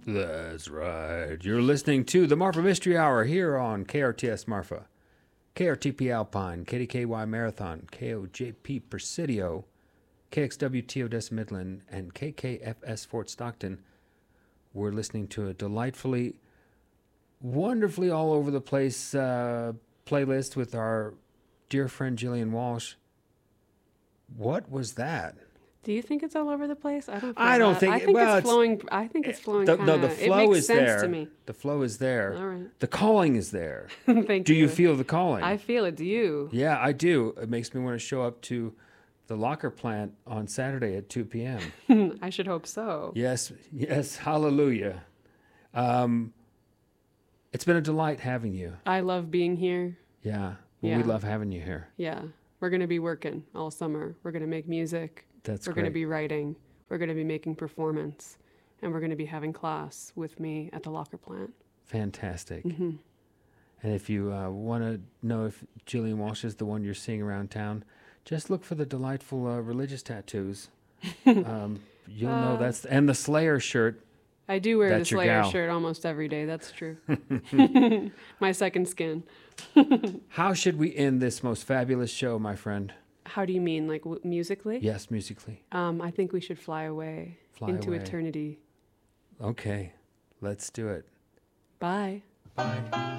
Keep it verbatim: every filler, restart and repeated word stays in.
That's right. You're listening to the Marfa Mystery Hour here on K R T S Marfa, K R T P Alpine, K D K Y Marathon, K O J P Presidio, K X W T Odessa Midland, and K K F S Fort Stockton. We're listening to a delightfully, wonderfully all over the place uh, playlist with our dear friend Jillian Walsh. What was that? Do you think it's all over the place? I don't. Feel I don't that. think. I think well, it's flowing. I think it's flowing. The, kinda, no, the flow it makes is sense there. To me. The flow is there. All right. The calling is there. Thank do you. you feel the calling? I feel it. Do you? Yeah, I do. It makes me want to show up to the locker plant on Saturday at two p.m. I should hope so. Yes, yes, hallelujah. Um, it's been a delight having you. I love being here. Yeah, well, Yeah. we love having you here. Yeah. We're going to be working all summer. We're going to make music. That's We're great. going to be writing. We're going to be making performance. And we're going to be having class with me at the locker plant. Fantastic. Mm-hmm. And if you uh, want to know if Jillian Walsh is the one you're seeing around town, just look for the delightful uh, religious tattoos. um, you'll Uh, know that's... And the Slayer shirt. I do wear That's the your Slayer gal. shirt almost every day. That's true. My second skin. How should we end this most fabulous show, my friend? How do you mean, like w- musically? Yes, musically. Um, I think we should fly away Fly into away. eternity. Okay, let's do it. Bye. Bye.